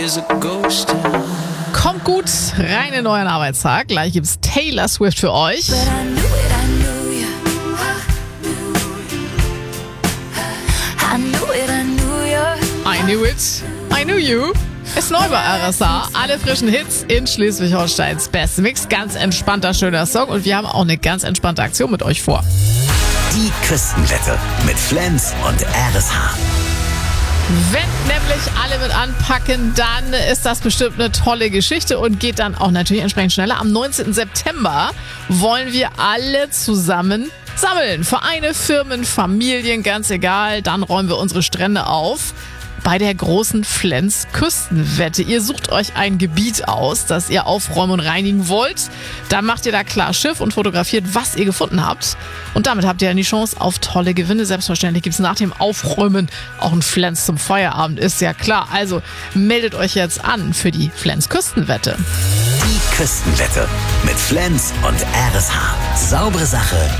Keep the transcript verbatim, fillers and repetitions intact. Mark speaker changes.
Speaker 1: Kommt gut rein in den neuen Arbeitstag. Gleich gibt's Taylor Swift für euch. I knew it, I knew you. Ist neu bei R S A. Alle frischen Hits in Schleswig-Holsteins Best Mix. Ganz entspannter, schöner Song. Und wir haben auch eine ganz entspannte Aktion mit euch vor.
Speaker 2: Die Küstenwette mit Flens und R S H.
Speaker 1: Wenn nämlich alle mit anpacken, dann ist das bestimmt eine tolle Geschichte und geht dann auch natürlich entsprechend schneller. Am neunzehnten September wollen wir alle zusammen sammeln. Vereine, Firmen, Familien, ganz egal. Dann räumen wir unsere Strände auf. Bei der großen Flens Küstenwette. Ihr sucht euch ein Gebiet aus, das ihr aufräumen und reinigen wollt. Dann macht ihr da klar Schiff und fotografiert, was ihr gefunden habt. Und damit habt ihr dann die Chance auf tolle Gewinne. Selbstverständlich gibt es nach dem Aufräumen auch ein Flens zum Feierabend, ist ja klar. Also meldet euch jetzt an für die Flens Küstenwette.
Speaker 2: Die Küstenwette mit Flens und R S H. Saubere Sache